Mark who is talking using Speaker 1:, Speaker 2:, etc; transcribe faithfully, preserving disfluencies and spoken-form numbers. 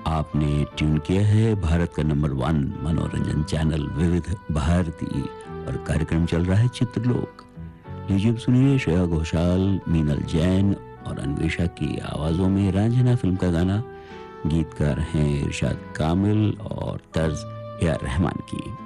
Speaker 1: आपने ट्यून किया है भारत का नंबर वन मनोरंजन चैनल विविध भारती और कार्यक्रम चल रहा है चित्रलोक। लीजिए अब सुनिए श्रेया घोषाल, मीनल जैन और अन्वेषा की आवाजों में रांझना फिल्म का गाना। गीतकार हैं इरशाद कामिल और तर्ज ए आर रहमान की।